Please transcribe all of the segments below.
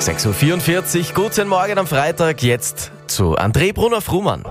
6.44 Uhr, guten Morgen am Freitag, jetzt zu André Brunner-Frumann.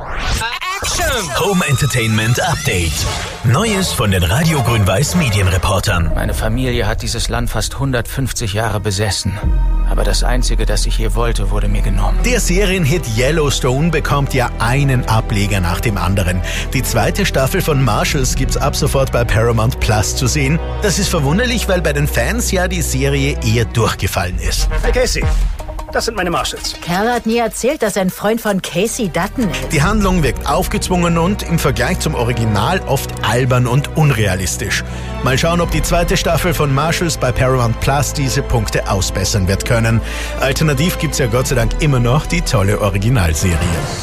Home Entertainment Update. Neues von den Radio Grün-Weiß Medienreportern. Meine Familie hat dieses Land fast 150 Jahre besessen. Aber das Einzige, das ich hier wollte, wurde mir genommen. Der Serienhit Yellowstone bekommt ja einen Ableger nach dem anderen. Die zweite Staffel von Marshalls gibt's ab sofort bei Paramount Plus zu sehen. Das ist verwunderlich, weil bei den Fans ja die Serie eher durchgefallen ist. Hey Casey, das sind meine Marshalls. Carl hat nie erzählt, dass er ein Freund von Casey Dutton ist. Die Handlung wirkt aufgezwungen und im Vergleich zum Original oft albern und unrealistisch. Mal schauen, ob die zweite Staffel von Marshalls bei Paramount Plus diese Punkte ausbessern wird können. Alternativ gibt's ja Gott sei Dank immer noch die tolle Originalserie.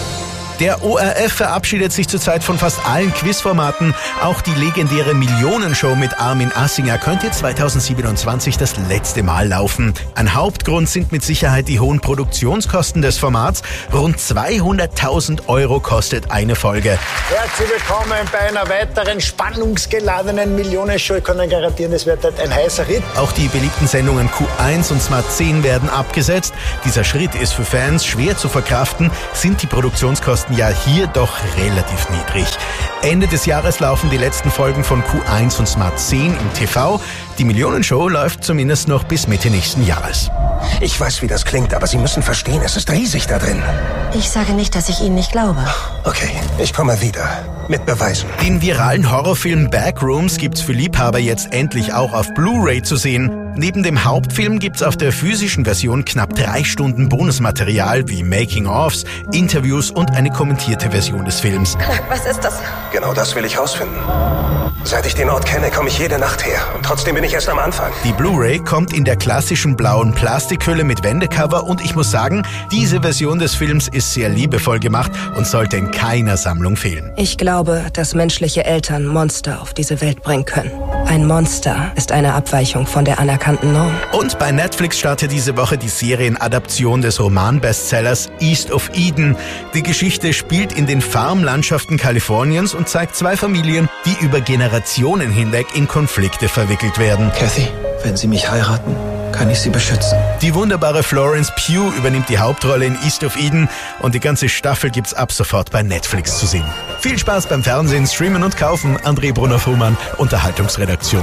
Der ORF verabschiedet sich zurzeit von fast allen Quizformaten. Auch die legendäre Millionenshow mit Armin Assinger könnte 2027 das letzte Mal laufen. Ein Hauptgrund sind mit Sicherheit die hohen Produktionskosten des Formats. Rund 200.000 € kostet eine Folge. Herzlich willkommen bei einer weiteren spannungsgeladenen Millionenshow. Ich kann Ihnen garantieren, es wird ein heißer Ritt. Auch die beliebten Sendungen Q1 und Smart 10 werden abgesetzt. Dieser Schritt ist für Fans schwer zu verkraften, sind die Produktionskosten ja hier doch relativ niedrig. Ende des Jahres laufen die letzten Folgen von Q1 und Smart 10 im TV. Die Millionenshow läuft zumindest noch bis Mitte nächsten Jahres. Ich weiß, wie das klingt, aber Sie müssen verstehen, es ist riesig da drin. Ich sage nicht, dass ich Ihnen nicht glaube. Okay, ich komme wieder. Mit Beweisen. Den viralen Horrorfilm Backrooms gibt's für Liebhaber jetzt endlich auch auf Blu-ray zu sehen. Neben dem Hauptfilm gibt's auf der physischen Version knapp 3 Stunden Bonusmaterial wie Making-ofs, Interviews und eine kommentierte Version des Films. Was ist das? Genau das will ich rausfinden. Seit ich den Ort kenne, komme ich jede Nacht her. Und trotzdem bin ich erst am Anfang. Die Blu-ray kommt in der klassischen blauen Plastikhülle mit Wendecover und ich muss sagen, diese Version des Films ist sehr liebevoll gemacht und sollte in keiner Sammlung fehlen. Ich glaube, dass menschliche Eltern Monster auf diese Welt bringen können. Ein Monster ist eine Abweichung von der anerkannten Norm. Und bei Netflix startet diese Woche die Serienadaption des Roman-Bestsellers East of Eden. Die Geschichte spielt in den Farmlandschaften Kaliforniens und zeigt 2 Familien, die über Generationen hinweg in Konflikte verwickelt werden. Kathy, wenn Sie mich heiraten, kann ich Sie beschützen. Die wunderbare Florence Pugh übernimmt die Hauptrolle in East of Eden und die ganze Staffel gibt's ab sofort bei Netflix zu sehen. Viel Spaß beim Fernsehen, Streamen und Kaufen. André Brunner-Frumann, Unterhaltungsredaktion.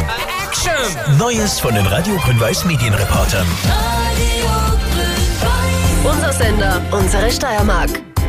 Neues von den Radio Grün-Weiß Medienreportern. Unser Sender, unsere Steiermark.